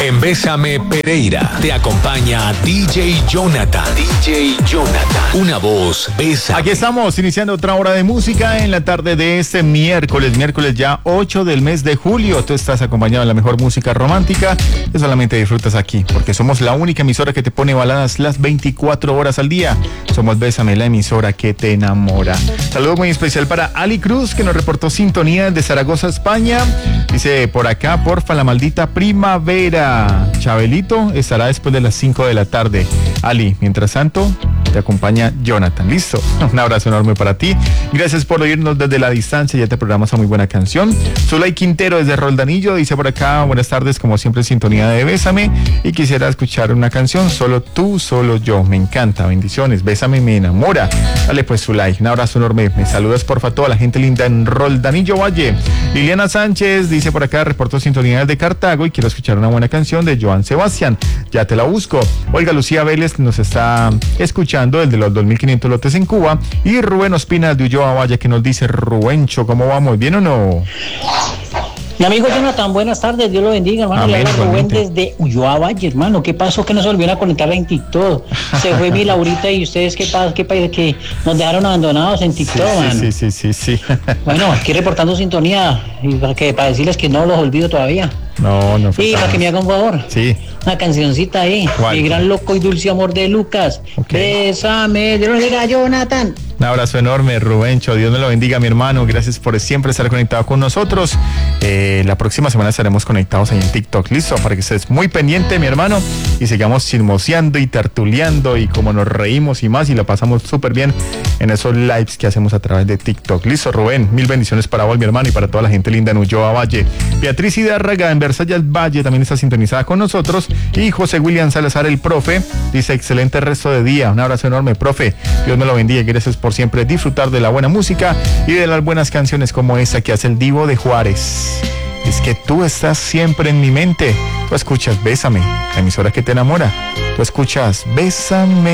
En Bésame Pereira te acompaña DJ Jonathan. DJ Jonathan. Una voz, Bésame. Aquí estamos iniciando otra hora de música en la tarde de este miércoles ya 8 del mes de julio. Tú estás acompañado de la mejor música romántica que solamente disfrutas aquí, porque somos la única emisora que te pone baladas las 24 horas al día. Somos Bésame, la emisora que te enamora. Saludo muy especial para Ali Cruz, que nos reportó sintonía de Zaragoza, España. Dice por acá, porfa, la maldita primavera. Chabelito estará después de las 5 de la tarde. Ali, mientras tanto, te acompaña Jonathan. ¿Listo? Un abrazo enorme para ti. Gracias por oírnos desde la distancia. Ya te programas a muy buena canción. Zulay Quintero desde Roldanillo dice por acá, buenas tardes, como siempre, sintonía de Bésame. Y quisiera escuchar una canción, Solo tú, solo yo. Me encanta, bendiciones. Bésame, me enamora. Dale pues, Zulay, un abrazo enorme. Me saludas porfa a toda la gente linda en Roldanillo Valle. Liliana Sánchez dice por acá, reporto sintonía de Cartago y quiero escuchar una buena canción de Joan Sebastián. Ya te la busco. Olga Lucía Vélez nos está escuchando, el de los 2500 lotes en Cuba. Y Rubén Ospina de Ulloa Valle, que nos dice, Rubencho, ¿cómo vamos? ¿Bien o no? Mi amigo Jonathan, buenas tardes, Dios lo bendiga, hermano. Amén, le habla Rubén desde Ulloa Valle, hermano. ¿Qué pasó que no se volvieron a conectar en TikTok? Se fue mi Laurita y ustedes, ¿qué pasa? Que nos dejaron abandonados en TikTok, mano. Sí. Bueno, aquí reportando sintonía y para decirles que no los olvido todavía. No. Y para que me hagan un favor. Sí. Una cancioncita ahí. ¿Cuál? Mi gran loco y dulce amor de Lucas. Okay. Bésame, Dios lo bendiga, Jonathan. Un abrazo enorme, Rubencho. Dios me lo bendiga, mi hermano. Gracias por siempre estar conectado con nosotros. La próxima semana estaremos conectados ahí en TikTok. Listo, para que estés muy pendiente, mi hermano, y sigamos chismoseando y tertuleando y como nos reímos y más y la pasamos súper bien en esos lives que hacemos a través de TikTok. Listo, Rubén, mil bendiciones para vos, mi hermano, y para toda la gente linda en Ulloa Valle. Beatriz Hidárraga en Versalles Valle también está sintonizada con nosotros. Y José William Salazar, el profe, dice, excelente resto de día. Un abrazo enorme, profe. Dios me lo bendiga y gracias por siempre disfrutar de la buena música y de las buenas canciones como esta que hace el Divo de Juárez. Es que tú estás siempre en mi mente. Tú escuchas Bésame, la emisora que te enamora. Tú escuchas Bésame.